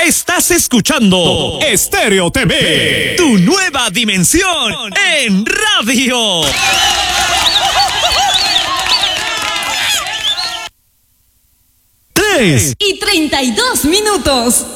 Estás escuchando Estéreo TV, tu nueva dimensión en radio. 3:32.